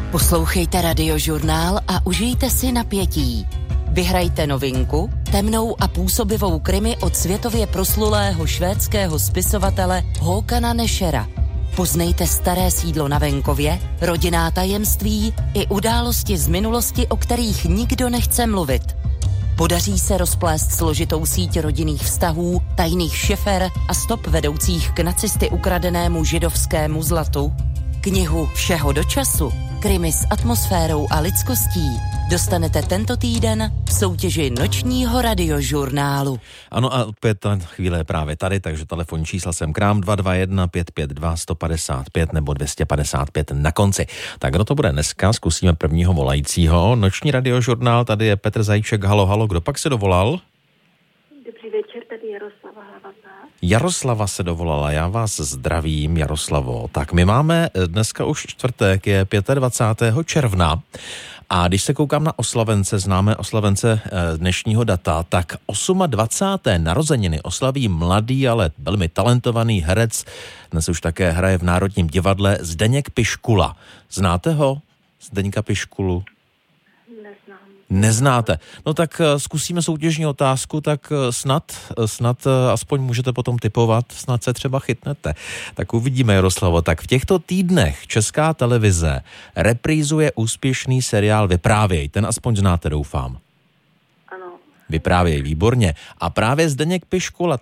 Poslouchejte Radiožurnál a užijte si napětí. Vyhrajte novinku, temnou a působivou krimi od světově proslulého švédského spisovatele Håkana Nešera. Poznejte staré sídlo na venkově, rodinná tajemství i události z minulosti, o kterých nikdo nechce mluvit. Podaří se rozplést složitou síť rodinných vztahů, tajných šefer a stop vedoucích k nacisty ukradenému židovskému zlatu? Knihu Všeho do času, krimi s atmosférou a lidskostí dostanete tento týden v soutěži Nočního radiožurnálu. Ano a opět ta chvíle je právě tady, takže telefonní čísla jsem k nám 221 552 155 nebo 255 na konci. Tak kdo to bude dneska? Zkusíme prvního volajícího. Noční radiožurnál, tady je Petr Zajíček. Halo, halo, kdo pak se dovolal? Dobrý večer, tady Jaroslava Hlavatá. Jaroslava se dovolala, já vás zdravím, Jaroslavo. Tak my máme dneska už čtvrtek, je 25. června a když se koukám na oslavence, známé oslavence dnešního data, tak 28. narozeniny oslaví mladý, ale velmi talentovaný herec, dnes už také hraje v Národním divadle, Zdeněk Piškula. Znáte ho, Zdeňka Piškulu? Neznáte. No tak zkusíme soutěžní otázku, tak snad aspoň můžete potom tipovat, snad se třeba chytnete. Tak uvidíme, Jaroslavo. Tak v těchto týdnech Česká televize reprízuje úspěšný seriál Vyprávěj. Ten aspoň znáte, doufám. Ano. Vyprávěj, výborně. A právě Zdeněk Piškula